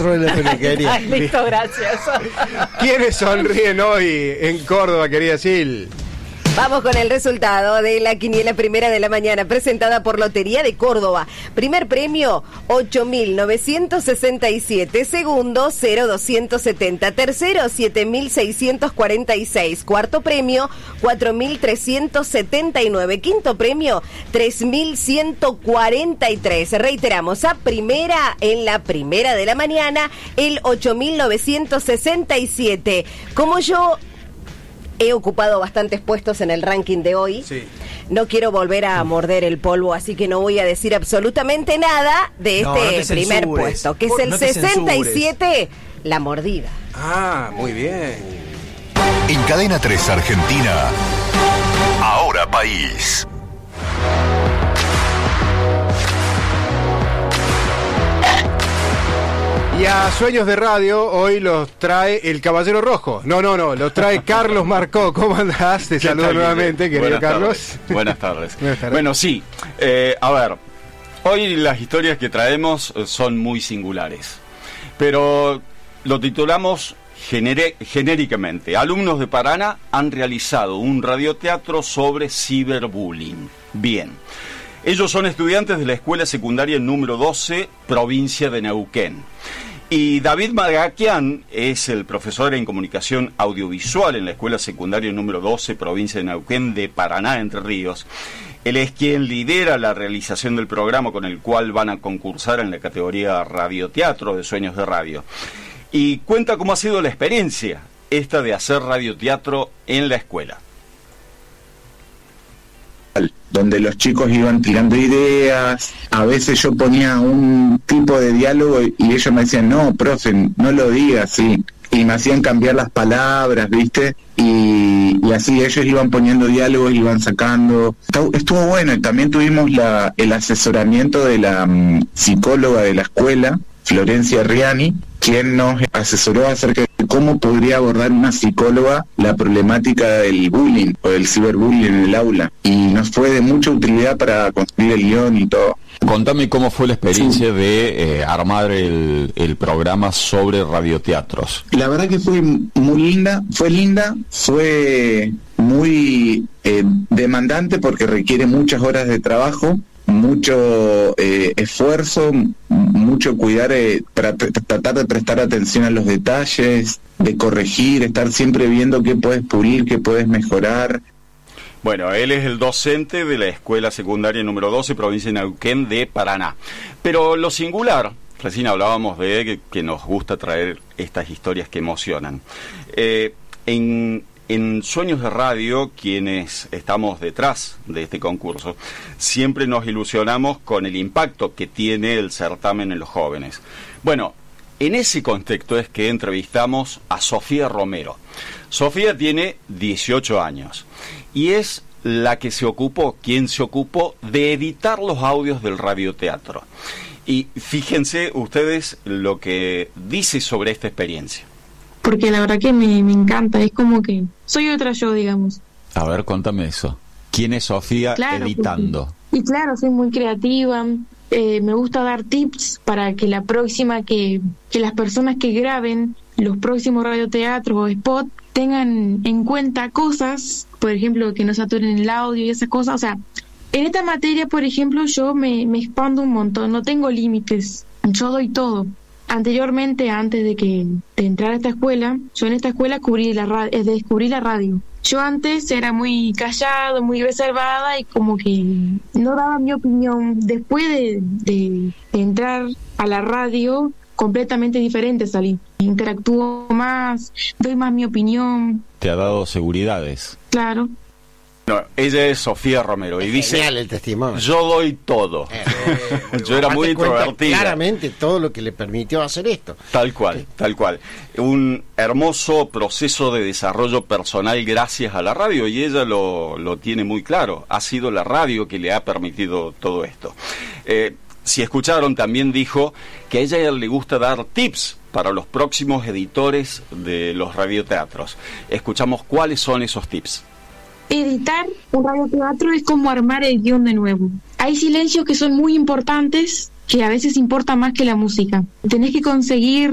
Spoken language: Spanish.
en la peluquería. Ay, listo, gracias. ¿Quiénes sonríen hoy en Córdoba, querida Sil? Vamos con el resultado de la quiniela primera de la mañana, presentada por Lotería de Córdoba. Primer premio, 8.967. Segundo, 0.270. Tercero, 7.646. Cuarto premio, 4.379. Quinto premio, 3.143. Reiteramos, a primera, en la primera de la mañana, el 8.967. Como yo he ocupado bastantes puestos en el ranking de hoy. Sí. No quiero volver a morder el polvo, así que no voy a decir absolutamente nada de este primer puesto, que es el 67, La Mordida. Ah, muy bien. En Cadena 3 Argentina, Ahora País. Y a Sueños de Radio hoy los trae el Caballero Rojo. No, los trae Carlos Marcó. ¿Cómo andás? Te saludo nuevamente, querido Carlos. Buenas tardes. Bueno, sí. A ver, hoy las historias que traemos son muy singulares. Pero lo titulamos genéricamente. Alumnos de Paraná han realizado un radioteatro sobre ciberbullying. Bien. Ellos son estudiantes de la escuela secundaria número 12, provincia de Neuquén. Y David Magaquian es el profesor en comunicación audiovisual en la escuela secundaria número 12, provincia de Neuquén de Paraná, Entre Ríos. Él es quien lidera la realización del programa con el cual van a concursar en la categoría radioteatro de Sueños de Radio. Y cuenta cómo ha sido la experiencia esta de hacer radioteatro en la escuela. Donde los chicos iban tirando ideas, a veces yo ponía un tipo de diálogo y ellos me decían, no, profe, no lo digas así, y me hacían cambiar las palabras, ¿viste? Y así ellos iban poniendo diálogos, iban sacando. Estuvo bueno, y también tuvimos el asesoramiento de la psicóloga de la escuela, Florencia Riani, quien nos asesoró acerca de cómo podría abordar una psicóloga la problemática del bullying o del ciberbullying en el aula. Y nos fue de mucha utilidad para construir el guión y todo. Contame cómo fue la experiencia de armar el programa sobre radioteatros. La verdad que fue muy linda, fue muy demandante porque requiere muchas horas de trabajo, mucho esfuerzo, mucho cuidar, tratar de prestar atención a los detalles, de corregir, estar siempre viendo qué puedes pulir, qué puedes mejorar. Bueno, él es el docente de la escuela secundaria número 12, provincia de Neuquén de Paraná. Pero lo singular, recién hablábamos de que nos gusta traer estas historias que emocionan. En Sueños de Radio, quienes estamos detrás de este concurso, siempre nos ilusionamos con el impacto que tiene el certamen en los jóvenes. Bueno, en ese contexto es que entrevistamos a Sofía Romero. Sofía tiene 18 años y es quien se ocupó de editar los audios del radioteatro. Y fíjense ustedes lo que dice sobre esta experiencia. Porque la verdad que me encanta, es como que soy otra yo, digamos. A ver, contame eso. ¿Quién es Sofía editando? Y claro, soy muy creativa, me gusta dar tips para que la próxima, que las personas que graben los próximos radioteatros o spot tengan en cuenta cosas, por ejemplo, que no saturen el audio y esas cosas. O sea, en esta materia, por ejemplo, yo me expando un montón, no tengo límites, yo doy todo. Anteriormente, antes de entrar a esta escuela, yo en esta escuela descubrí la radio. Yo antes era muy callado, muy reservada y como que no daba mi opinión. Después de entrar a la radio, completamente diferente salí. Interactúo más, doy más mi opinión. ¿Te ha dado seguridades? Claro. No, ella es Sofía Romero y dice, el testimonio. Yo doy todo. Yo era muy introvertida. Claramente todo lo que le permitió hacer esto. Tal cual. Un hermoso proceso de desarrollo personal gracias a la radio, y ella lo tiene muy claro. Ha sido la radio que le ha permitido todo esto. Si escucharon, también dijo que a ella le gusta dar tips para los próximos editores de los radioteatros. Escuchamos cuáles son esos tips. Editar un radioteatro es como armar el guión de nuevo. Hay silencios que son muy importantes, que a veces importa más que la música. Tenés que conseguir